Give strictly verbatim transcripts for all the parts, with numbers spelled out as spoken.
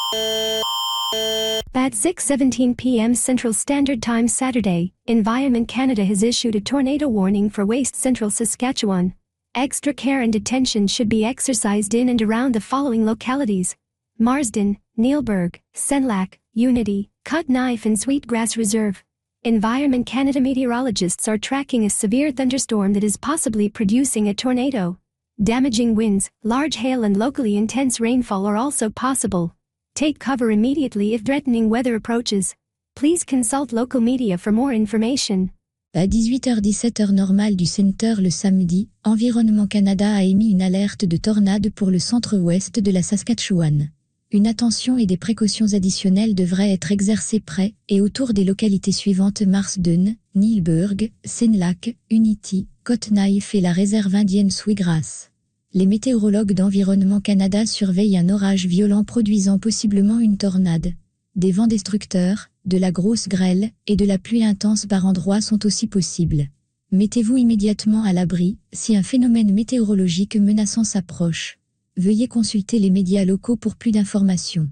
At six seventeen p m Central Standard Time Saturday, Environment Canada has issued a tornado warning for West Central Saskatchewan. Extra care and attention should be exercised in and around the following localities: Marsden, Neilburg, Senlac, Unity, Cut Knife and Sweetgrass Reserve. Environment Canada meteorologists are tracking a severe thunderstorm that is possibly producing a tornado. Damaging winds, large hail and locally intense rainfall are also possible. Take cover immediately if threatening weather approaches. Please consult local media for more information. À dix-huit heures dix-sept heure normale du Centre le samedi, Environnement Canada a émis une alerte de tornade pour le centre-ouest de la Saskatchewan. Une attention et des précautions additionnelles devraient être exercées près et autour des localités suivantes: Marsden, Neilburg, Senlac, Unity, Cut Knife et la réserve indienne Sweetgrass. Les météorologues d'Environnement Canada surveillent un orage violent produisant possiblement une tornade. Des vents destructeurs, de la grosse grêle et de la pluie intense par endroits sont aussi possibles. Mettez-vous immédiatement à l'abri si un phénomène météorologique menaçant s'approche. Veuillez consulter les médias locaux pour plus d'informations.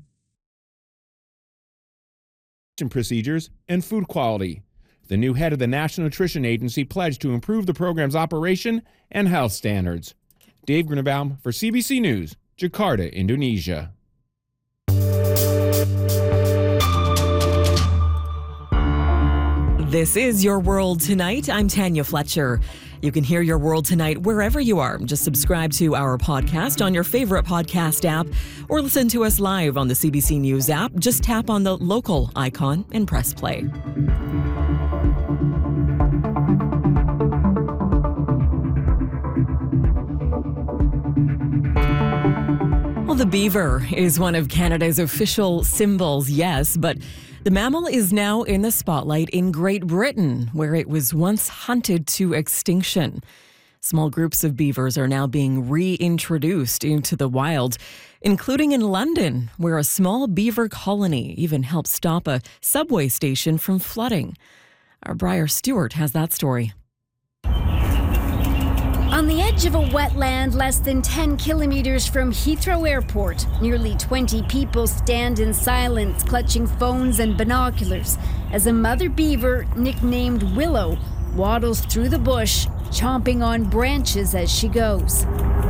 Procedures and food quality. The new head of the National Nutrition Agency pledged to improve the program's operation and health standards. Dave Grunenbaum for C B C News, Jakarta, Indonesia. This is Your World Tonight. I'm Tanya Fletcher. You can hear Your World Tonight wherever you are. Just subscribe to our podcast on your favorite podcast app or listen to us live on the C B C News app. Just tap on the local icon and press play. Well, the beaver is one of Canada's official symbols, yes, but the mammal is now in the spotlight in Great Britain, where it was once hunted to extinction. Small groups of beavers are now being reintroduced into the wild, including in London, where a small beaver colony even helped stop a subway station from flooding. Our Briar Stewart has that story. On the edge of a wetland less than ten kilometers from Heathrow Airport, nearly twenty people stand in silence, clutching phones and binoculars, as a mother beaver, nicknamed Willow, waddles through the bush, chomping on branches as she goes.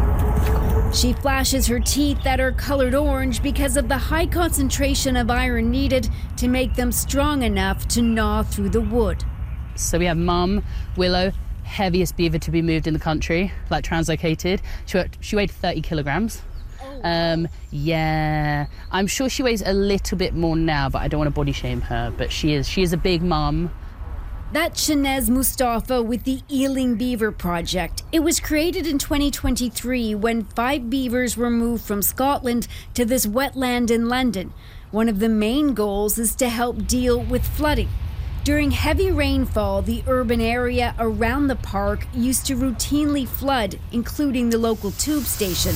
She flashes her teeth that are colored orange because of the high concentration of iron needed to make them strong enough to gnaw through the wood. So we have Mum, Willow, heaviest beaver to be moved in the country, like translocated. She, she weighed thirty kilograms. Oh, wow. Um, yeah, I'm sure she weighs a little bit more now, but I don't want to body shame her. But she is, she is a big mum. That's Shanez Mustafa with the Ealing Beaver Project. It was created in twenty twenty-three when five beavers were moved from Scotland to this wetland in London. One of the main goals is to help deal with flooding. During heavy rainfall, the urban area around the park used to routinely flood, including the local tube station.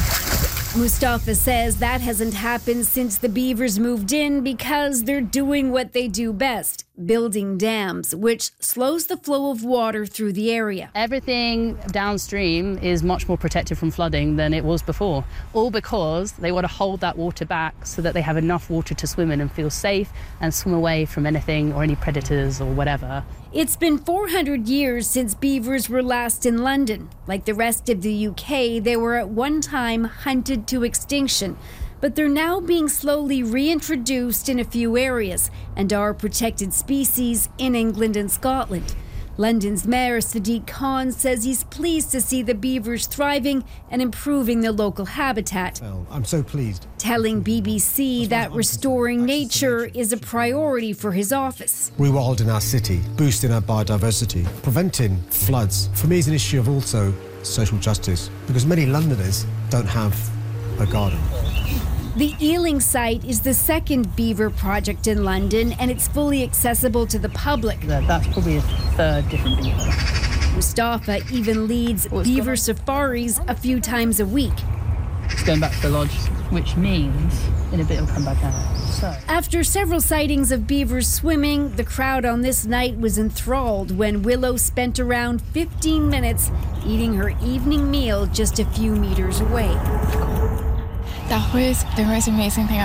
Mustafa says that hasn't happened since the beavers moved in because they're doing what they do best, building dams, which slows the flow of water through the area. Everything downstream is much more protected from flooding than it was before, all because they want to hold that water back so that they have enough water to swim in and feel safe and swim away from anything or any predators or whatever. It's been four hundred years since beavers were last in London. Like the rest of the U K, they were at one time hunted to extinction, but they're now being slowly reintroduced in a few areas and are protected species in England and Scotland. London's Mayor Sadiq Khan says he's pleased to see the beavers thriving and improving the local habitat. Well, I'm so pleased. Telling B B C that restoring nature is a priority for his office. Rewilding our city, boosting our biodiversity, preventing floods, for me is an issue of also social justice, because many Londoners don't have a garden. The Ealing site is the second beaver project in London, and it's fully accessible to the public. That, that's probably a third different beaver. Mustafa even leads oh, beaver safaris a few times a week. It's going back to the lodge, which means in a bit it'll come back out. So. After several sightings of beavers swimming, the crowd on this night was enthralled when Willow spent around fifteen minutes eating her evening meal just a few meters away. That was the most amazing thing